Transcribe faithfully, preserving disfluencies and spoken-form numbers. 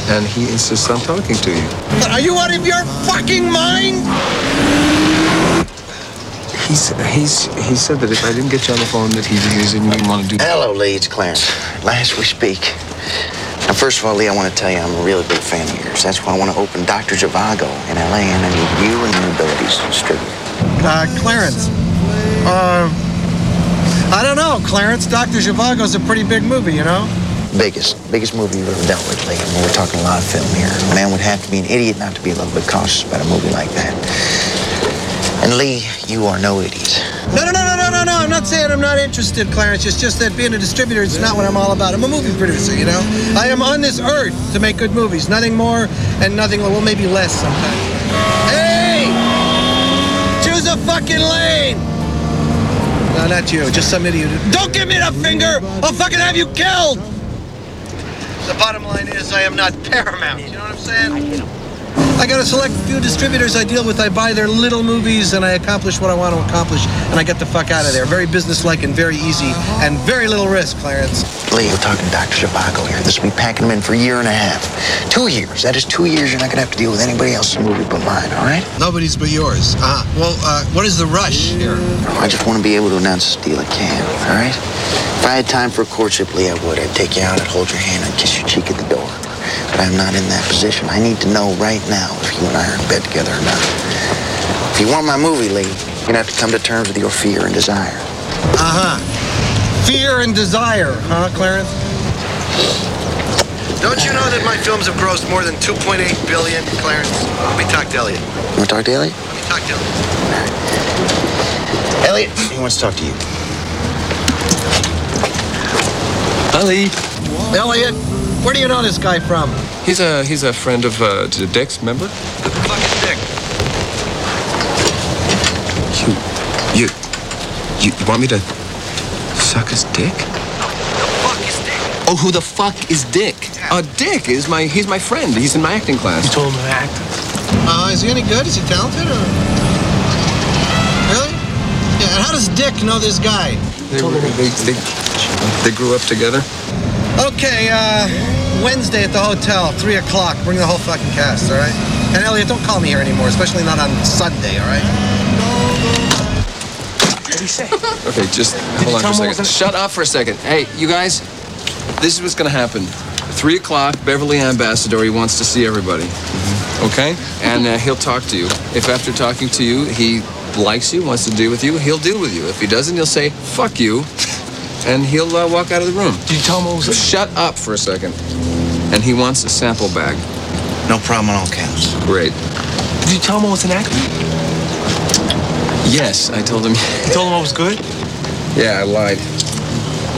and he insists on talking to you. Are you out of your fucking mind? He's, he's, he said that if I didn't get you on the phone, that he, he didn't want to do that. Hello, Lee. It's Clarence. Last we speak. Now, first of all, Lee, I want to tell you I'm a really big fan of yours. That's why I want to open Doctor Zhivago in L A, and I need you and your abilities to distribute. Uh, Clarence. Uh, I don't know, Clarence. Doctor Zhivago's a pretty big movie, you know? Biggest, biggest movie you've ever dealt with, Lee. I mean, we're talking a lot of film here. A man would have to be an idiot not to be a little bit cautious about a movie like that. And Lee, you are no idiot. No, no, no, no, no, no, no. I'm not saying I'm not interested, Clarence. It's just that being a distributor is not what I'm all about. I'm a movie producer, you know? I am on this earth to make good movies. Nothing more and nothing, well, maybe less sometimes. Hey! Choose a fucking lane! No, not you. Just some idiot. Don't give me the finger! I'll fucking have you killed! The bottom line is I am not Paramount. You know what I'm saying? I got a select few distributors I deal with. I buy their little movies and I accomplish what I want to accomplish, and I get the fuck out of there. Very businesslike and very easy and very little risk, Clarence. Lee, we're talking Doctor Zhivago here. This will be packing them in for a year and a half. Two years. That is two years you're not going to have to deal with anybody else's movie but mine, all right? Nobody's but yours. Uh, well, uh, what is the rush here? I just want to be able to announce a deal I can, all right? If I had time for a courtship, Lee, I would. I'd take you out, I'd hold your hand, I'd kiss your cheek at the door. But I'm not in that position. I need to know right now if you and I are in bed together or not. If you want my movie, Lee, you're going to have to come to terms with your fear and desire. Uh-huh. Fear and desire, huh, Clarence? Don't you know that my films have grossed more than two point eight billion dollars, Clarence? Let me talk to Elliot. You want to talk to Elliot? Let me talk to Elliot, Elliot. he wants to talk to you. Hi, Lee. Elliot, where do you know this guy from? He's a, he's a friend of uh, Dick's, remember? Fucking Dick. You, you, you want me to suck his dick? Fuck is Dick? Oh, who the fuck is Dick? Uh, Dick is my, he's my friend. He's in my acting class. You told him to act. Uh, is he any good? Is he talented or? Really? Yeah, and how does Dick know this guy? They, were, they, they, they grew up together. Okay, uh, Wednesday at the hotel, three o'clock. Bring the whole fucking cast, all right? And Elliot, don't call me here anymore, especially not on Sunday, all right? What did he say? Okay, just hold on for a second. Shut up for a second. Hey, you guys, this is what's gonna happen. Three o'clock, Beverly Ambassador, he wants to see everybody. Okay? And uh, he'll talk to you. If after talking to you, he likes you, wants to deal with you, he'll deal with you. If he doesn't, he'll say, fuck you, and he'll uh, walk out of the room. Did you tell him what was it? Shut up for a second. And he wants a sample bag. No problem on all counts. Great. Did you tell him it was an act? Yes, I told him. You told him it was good? Yeah, I lied.